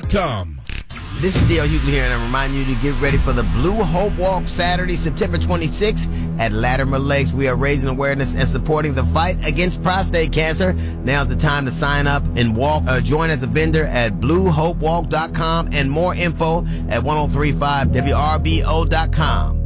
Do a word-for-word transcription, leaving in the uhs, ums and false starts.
com. This is D L Hughley here, and I remind you to get ready for the Blue Hope Walk Saturday, September twenty-sixth at Latimer Lakes. We are raising awareness and supporting the fight against prostate cancer. Now's the time to sign up and walk. Uh, join as a vendor at blue hope walk dot com and more info at ten thirty-five W R B O dot com.